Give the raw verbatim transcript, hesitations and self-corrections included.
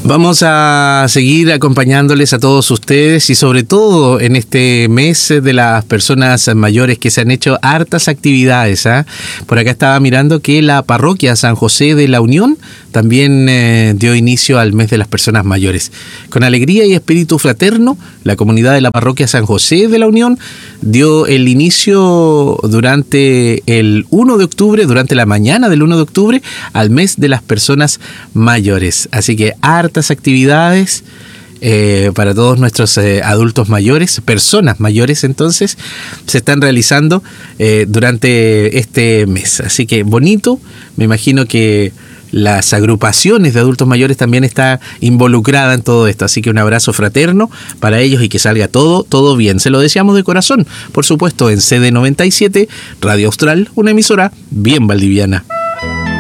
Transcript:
Vamos a seguir acompañándoles a todos ustedes y sobre todo en este mes de las personas mayores que se han hecho hartas actividades. ¿eh? Por acá estaba mirando que la parroquia San José de la Unión también eh, dio inicio al mes de las personas mayores. Con alegría y espíritu fraterno, la comunidad de la parroquia San José de la Unión dio el inicio durante el uno de octubre, durante la mañana del uno de octubre, al mes de las personas mayores. Así que hartas actividades eh, para todos nuestros eh, adultos mayores, personas mayores entonces, se están realizando eh, durante este mes. Así que bonito, me imagino que las agrupaciones de adultos mayores también está involucrada en todo esto, así que un abrazo fraterno para ellos y que salga todo, todo bien. Se lo deseamos de corazón, por supuesto, en C D noventa y siete, Radio Austral, una emisora bien valdiviana.